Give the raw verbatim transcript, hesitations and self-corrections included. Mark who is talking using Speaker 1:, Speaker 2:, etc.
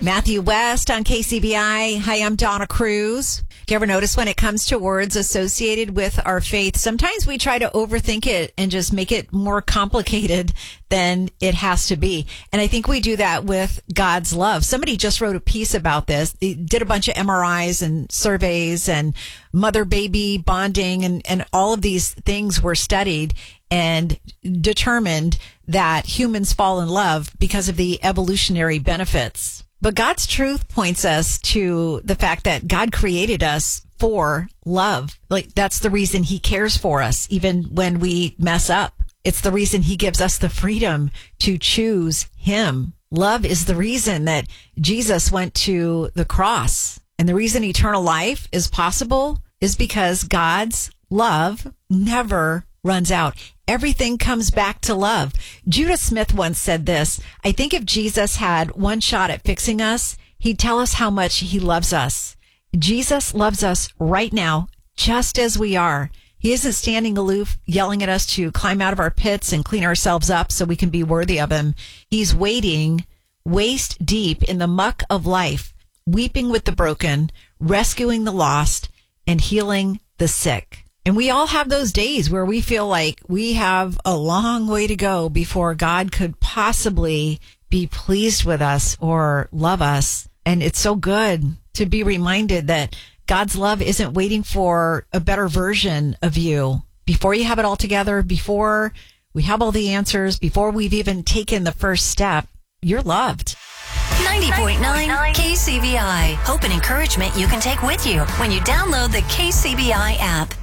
Speaker 1: Matthew West on K C B I. Hi, I'm Donna Cruz. Do you ever notice when it comes to words associated with our faith, sometimes we try to overthink it and just make it more complicated than it has to be. And I think we do that with God's love. Somebody just wrote a piece about this. They did a bunch of M R Is and surveys and mother-baby bonding, and, and all of these things were studied and determined that humans fall in love because of the evolutionary benefits. But God's truth points us to the fact that God created us for love. Like, that's the reason he cares for us, even when we mess up. It's the reason he gives us the freedom to choose him. Love is the reason that Jesus went to the cross. And the reason eternal life is possible is because God's love never runs out. Everything comes back to love. Judah Smith once said this: I think if Jesus had one shot at fixing us, he'd tell us how much he loves us. Jesus loves us right now, just as we are. He isn't standing aloof, yelling at us to climb out of our pits and clean ourselves up so we can be worthy of him. He's waiting waist deep in the muck of life, weeping with the broken, rescuing the lost, and healing the sick. And we all have those days where we feel like we have a long way to go before God could possibly be pleased with us or love us. And it's so good to be reminded that God's love isn't waiting for a better version of you. Before you have it all together, before we have all the answers, before we've even taken the first step, you're loved.
Speaker 2: ninety point nine K C B I. Hope and encouragement you can take with you when you download the K C B I app.